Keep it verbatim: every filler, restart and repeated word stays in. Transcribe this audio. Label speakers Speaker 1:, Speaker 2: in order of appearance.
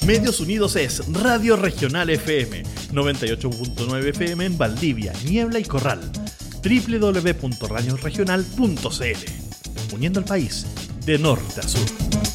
Speaker 1: Medios Unidos es Radio Regional F M, noventa y ocho punto nueve F M en Valdivia, Niebla y Corral. doble u doble u doble u punto radio regional punto c l. Uniendo al país de norte a sur.